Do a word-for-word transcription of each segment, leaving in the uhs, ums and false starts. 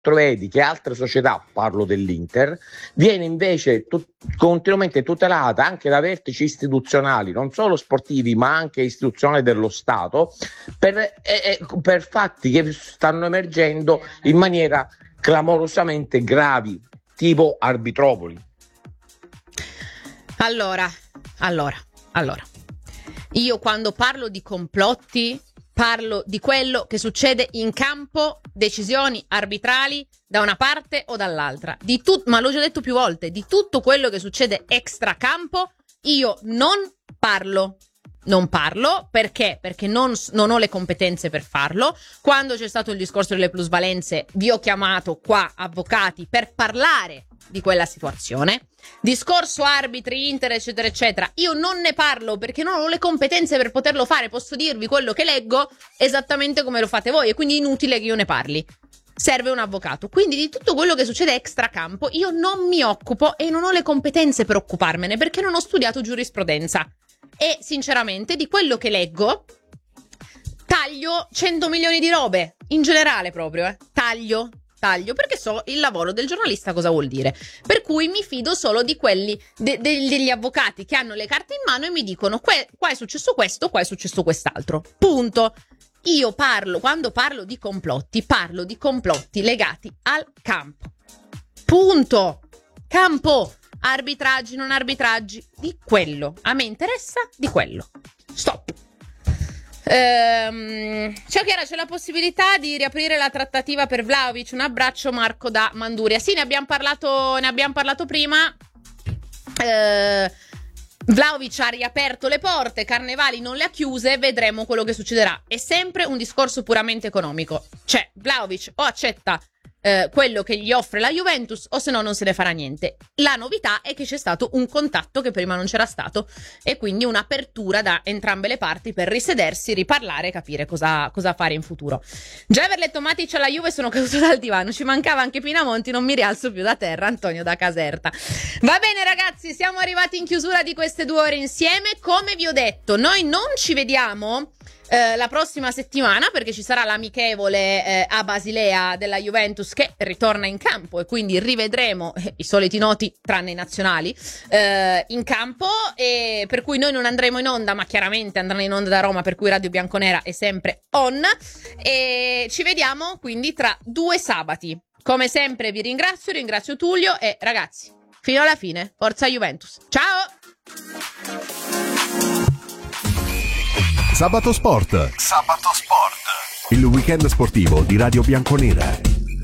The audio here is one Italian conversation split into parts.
vedi che altre società, parlo dell'Inter, viene invece tut- continuamente tutelata anche da vertici istituzionali, non solo sportivi ma anche istituzionali dello Stato, per, eh, eh, per fatti che stanno emergendo in maniera clamorosamente gravi, tipo arbitropoli. Allora, allora, allora, io quando parlo di complotti parlo di quello che succede in campo, decisioni arbitrali da una parte o dall'altra, di tut- ma l'ho già detto più volte, di tutto quello che succede extra campo io non parlo. Non parlo perché? Perché non, non ho le competenze per farlo. Quando c'è stato il discorso delle plusvalenze vi ho chiamato qua avvocati per parlare di quella situazione. Discorso arbitri, Inter eccetera eccetera, io non ne parlo perché non ho le competenze per poterlo fare. Posso dirvi quello che leggo esattamente come lo fate voi e quindi è inutile che io ne parli. Serve un avvocato. Quindi di tutto quello che succede extra campo io non mi occupo e non ho le competenze per occuparmene perché non ho studiato giurisprudenza. E sinceramente di quello che leggo taglio cento milioni di robe, in generale proprio, eh. Taglio, taglio, perché so il lavoro del giornalista cosa vuol dire. Per cui mi fido solo di quelli, de- de- degli avvocati che hanno le carte in mano e mi dicono que- qua è successo questo, qua è successo quest'altro. Punto. Io parlo, quando parlo di complotti, parlo di complotti legati al campo. Punto. Campo. Arbitraggi, non arbitraggi, di quello. A me interessa di quello. Stop. Ehm, ciao Chiara, c'è la possibilità di riaprire la trattativa per Vlahovic? Un abbraccio, Marco da Manduria. Sì, ne abbiamo parlato, ne abbiamo parlato prima. Eh, Vlahovic ha riaperto le porte, Carnevali non le ha chiuse, vedremo quello che succederà. È sempre un discorso puramente economico. Cioè, Vlahovic o accetta Eh, quello che gli offre la Juventus o se no non se ne farà niente. La novità è che c'è stato un contatto che prima non c'era stato e quindi un'apertura da entrambe le parti per risedersi, riparlare e capire cosa, cosa fare in futuro. Già aver letto Matic alla Juve sono caduto dal divano, ci mancava anche Pinamonti, non mi rialzo più da terra. Antonio da Caserta. Va bene ragazzi, siamo arrivati in chiusura di queste due ore insieme. Come vi ho detto, noi non ci vediamo Eh, la prossima settimana perché ci sarà l'amichevole eh, a Basilea della Juventus che ritorna in campo e quindi rivedremo eh, i soliti noti tranne i nazionali eh, in campo, e per cui noi non andremo in onda ma chiaramente andranno in onda da Roma, per cui Radio Bianconera è sempre on e ci vediamo quindi tra due sabati. Come sempre vi ringrazio, ringrazio Tullio e ragazzi fino alla fine forza Juventus, ciao. Sabato Sport. Sabato Sport. Il weekend sportivo di Radio Bianconera.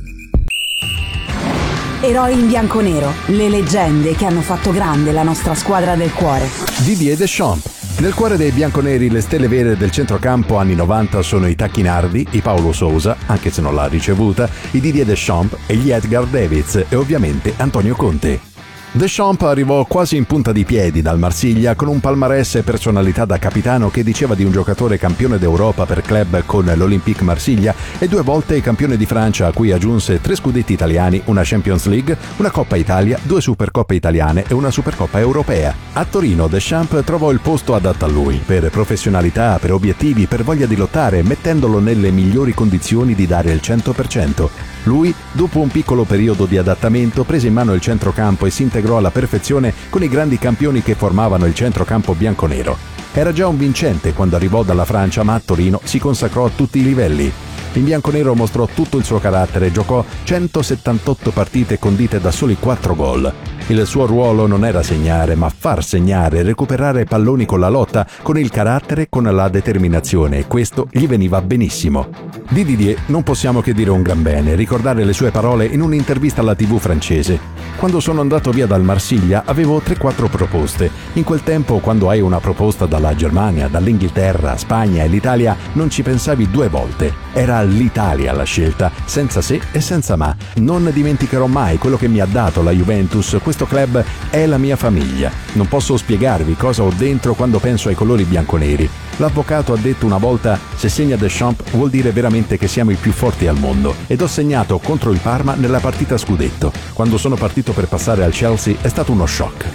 Eroi in bianconero, le leggende che hanno fatto grande la nostra squadra del cuore. Didier Deschamps. Nel cuore dei bianconeri le stelle vere del centrocampo anni novanta sono i Tacchinardi, i Paulo Sousa, anche se non l'ha ricevuta, i Didier Deschamps e gli Edgar Davids e ovviamente Antonio Conte. Deschamps arrivò quasi in punta di piedi dal Marsiglia con un palmarès e personalità da capitano che diceva di un giocatore campione d'Europa per club con l'Olympique Marsiglia e due volte campione di Francia, a cui aggiunse tre scudetti italiani, una Champions League, una Coppa Italia, due Supercoppe italiane e una Supercoppa europea. A Torino Deschamps trovò il posto adatto a lui, per professionalità, per obiettivi, per voglia di lottare, mettendolo nelle migliori condizioni di dare il cento per cento. Lui, dopo un piccolo periodo di adattamento, prese in mano il centrocampo e si integrò alla perfezione con i grandi campioni che formavano il centrocampo bianconero. Era già un vincente quando arrivò dalla Francia, ma a Torino si consacrò a tutti i livelli. In bianconero mostrò tutto il suo carattere, giocò centosettantotto partite condite da soli quattro gol. Il suo ruolo non era segnare, ma far segnare, recuperare palloni con la lotta, con il carattere, con la determinazione, e questo gli veniva benissimo. Di Didier non possiamo che dire un gran bene, ricordare le sue parole in un'intervista alla tivù francese. Quando sono andato via dal Marsiglia avevo tre quattro proposte. In quel tempo, quando hai una proposta dalla Germania, dall'Inghilterra, Spagna e l'Italia, non ci pensavi due volte. Era l'Italia la scelta, senza se e senza ma. Non dimenticherò mai quello che mi ha dato la Juventus. Questo club è la mia famiglia. Non posso spiegarvi cosa ho dentro quando penso ai colori bianconeri. L'avvocato ha detto una volta: se segna Deschamps vuol dire veramente che siamo i più forti al mondo. Ed ho segnato contro il Parma nella partita scudetto. Quando sono partito per passare al Chelsea è stato uno shock.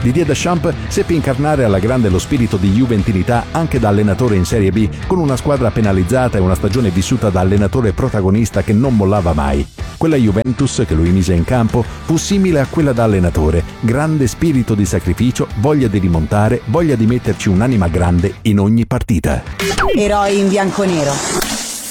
Didier Deschamps seppe incarnare alla grande lo spirito di juventinità anche da allenatore in Serie B, con una squadra penalizzata e una stagione vissuta da allenatore protagonista che non mollava mai. Quella Juventus che lui mise in campo fu simile a quella da allenatore: grande spirito di sacrificio, voglia di rimontare, voglia di metterci un'anima grande in ogni partita. Eroi in bianconero.